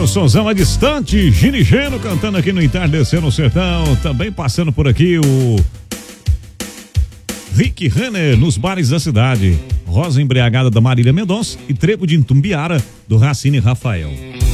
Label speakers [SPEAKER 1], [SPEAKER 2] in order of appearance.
[SPEAKER 1] o sonzão é distante, Gini Geno cantando aqui no Entardecer no Sertão. Também passando por aqui o Rick Renner nos bares da cidade. Rosa Embriagada da Marília Mendonça e Trevo de Intumbiara do Racine Rafael.